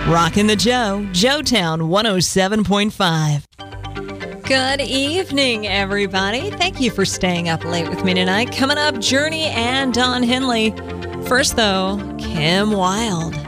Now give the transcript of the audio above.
Rockin' the Joe, Joetown 107.5. Good evening, everybody. Thank you for staying up late with me tonight. Coming up, Journey and Don Henley. First, though, Kim Wilde.